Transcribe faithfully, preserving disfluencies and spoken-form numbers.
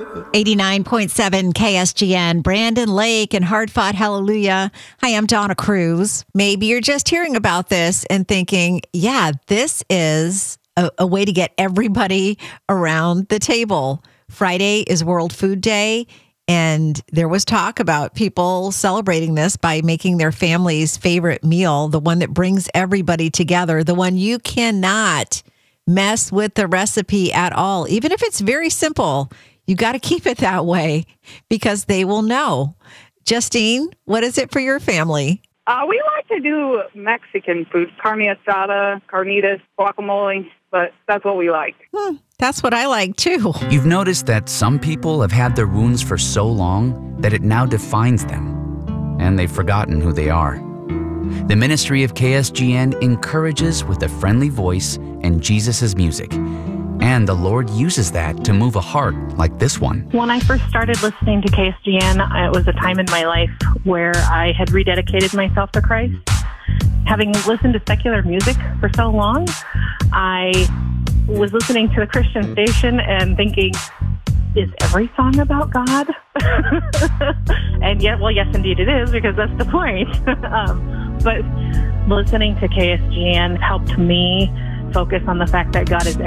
eighty-nine point seven K S G N, Brandon Lake and Hard Fought Hallelujah. Hi, I'm Donna Cruz. Maybe you're just hearing about this and thinking, yeah, this is a, a way to get everybody around the table. Friday is World Food Day, and there was talk about people celebrating this by making their family's favorite meal, the one that brings everybody together, the one you cannot mess with the recipe at all. Even if it's very simple, you got to keep it that way because they will know. Justine, what is it for your family? Uh, we like to do Mexican food, carne asada, carnitas, guacamole, but that's what we like. Hmm, that's what I like too. You've noticed that some people have had their wounds for so long that it now defines them, and they've forgotten who they are. The ministry of K S G N encourages with a friendly voice and Jesus' music. And the Lord uses that to move a heart like this one. When I first started listening to K S G N, it was a time in my life where I had rededicated myself to Christ. Having listened to secular music for so long, I was listening to a Christian station and thinking, is every song about God? And yet, well, yes, indeed it is, because that's the point. um, but listening to K S G N helped me focus on the fact that God is